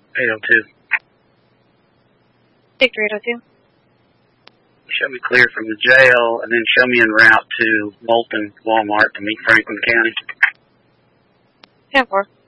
802. Victor 802. Show me clear from the jail, and then show me en route to Moulton Walmart to meet Franklin County. 10-4.